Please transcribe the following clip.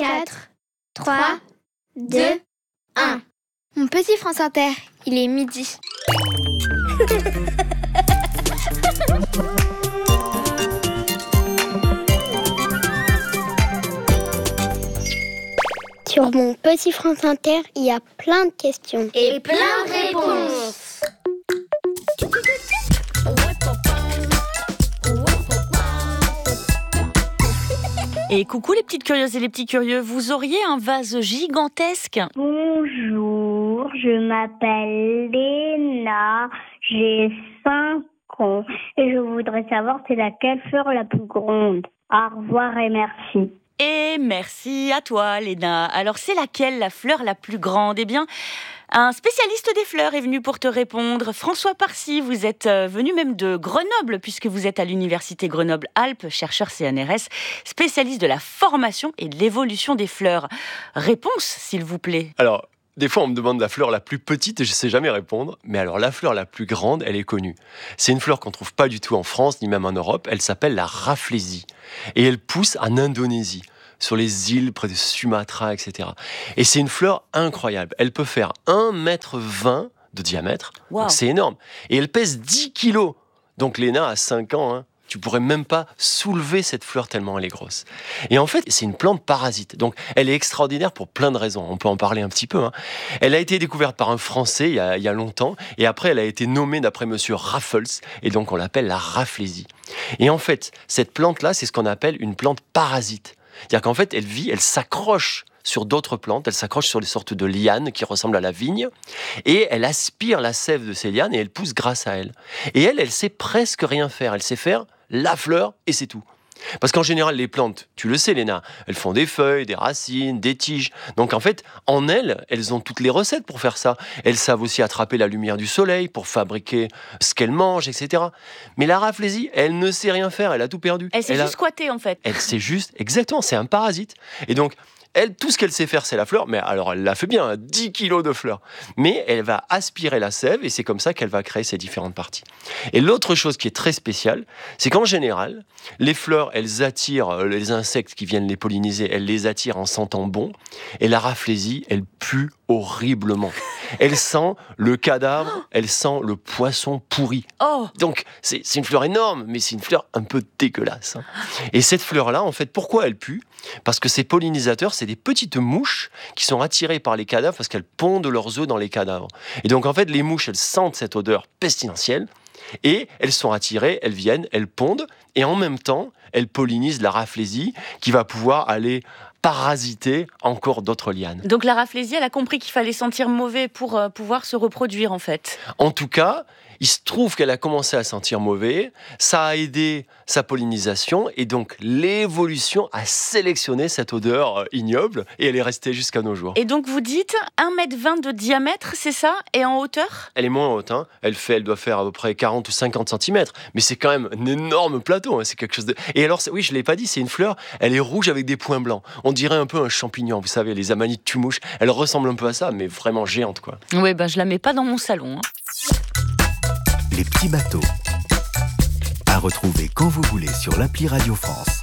4, 3, 2, 1. Mon petit France Inter, il est midi. Sur mon petit France Inter, il y a plein de questions. Et plein de réponses. Et coucou les petites curieuses et les petits curieux, vous auriez un vase gigantesque? Bonjour, je m'appelle Léna, j'ai 5 ans et je voudrais savoir c'est laquelle fleur la plus grande. Au revoir et merci. Et merci à toi Léna. Alors c'est laquelle la fleur la plus grande? Eh bien, un spécialiste des fleurs est venu pour te répondre. François Parcy, vous êtes venu même de Grenoble, puisque vous êtes à l'université Grenoble-Alpes, chercheur CNRS, spécialiste de la formation et de l'évolution des fleurs. Réponse, s'il vous plaît. Alors, des fois, on me demande la fleur la plus petite et je ne sais jamais répondre. Mais alors, la fleur la plus grande, elle est connue. C'est une fleur qu'on ne trouve pas du tout en France, ni même en Europe. Elle s'appelle la Rafflesie. Et elle pousse en Indonésie, sur les îles près de Sumatra, etc. Et c'est une fleur incroyable. Elle peut faire 1,20 m de diamètre. Wow. Donc c'est énorme. Et elle pèse 10 kilos. Donc Léna a 5 ans, tu pourrais même pas soulever cette fleur tellement elle est grosse. Et en fait, c'est une plante parasite. Donc, elle est extraordinaire pour plein de raisons. On peut en parler un petit peu. Elle a été découverte par un Français il y a longtemps. Et après, elle a été nommée d'après monsieur Raffles. Et donc, on l'appelle la Rafflesie. Et en fait, cette plante-là, c'est ce qu'on appelle une plante parasite. C'est-à-dire qu'en fait, elle s'accroche sur d'autres plantes, elle s'accroche sur des sortes de lianes qui ressemblent à la vigne, et elle aspire la sève de ces lianes et elle pousse grâce à elle. Et elle sait presque rien faire. Elle sait faire la fleur et c'est tout. Parce qu'en général, les plantes, tu le sais Léna, elles font des feuilles, des racines, des tiges. Donc en fait, en elles ont toutes les recettes pour faire ça. Elles savent aussi attraper la lumière du soleil pour fabriquer ce qu'elles mangent, etc. Mais la Rafflesie, elle ne sait rien faire, elle a tout perdu. Elle s'est juste squattée en fait. Elle sait juste, exactement, c'est un parasite. Et donc, elle, tout ce qu'elle sait faire, c'est la fleur. Mais alors, elle la fait bien, 10 kilos de fleurs. Mais elle va aspirer la sève et c'est comme ça qu'elle va créer ces différentes parties. Et l'autre chose qui est très spéciale, c'est qu'en général, les fleurs, elles attirent les insectes qui viennent les polliniser. Elles les attirent en sentant bon. Et la Rafflesie, elle pue horriblement. Elle sent le cadavre, elle sent le poisson pourri. Oh. Donc, c'est une fleur énorme, mais c'est une fleur un peu dégueulasse. Et cette fleur-là, en fait, pourquoi elle pue ? Parce que ces pollinisateurs, c'est des petites mouches qui sont attirées par les cadavres parce qu'elles pondent leurs œufs dans les cadavres. Et donc, en fait, les mouches, elles sentent cette odeur pestilentielle et elles sont attirées, elles viennent, elles pondent et en même temps, elles pollinisent la Rafflesie qui va pouvoir aller parasiter encore d'autres lianes. Donc la Rafflesie, elle a compris qu'il fallait sentir mauvais pour pouvoir se reproduire en fait. En tout cas, il se trouve qu'elle a commencé à sentir mauvais, ça a aidé sa pollinisation et donc l'évolution a sélectionné cette odeur ignoble et elle est restée jusqu'à nos jours. Et donc vous dites 1,20 m de diamètre, c'est ça? Et en hauteur? Elle est moins haute, elle doit faire à peu près 40 ou 50 cm, mais c'est quand même un énorme plateau, c'est quelque chose de... Et alors, oui, je ne l'ai pas dit, c'est une fleur, elle est rouge avec des points blancs. On dirait un peu un champignon, vous savez, les amanites tumouches, elle ressemble un peu à ça, mais vraiment géante, quoi. Oui, je la mets pas dans mon salon. Les petits bateaux. À retrouver quand vous voulez sur l'appli Radio France.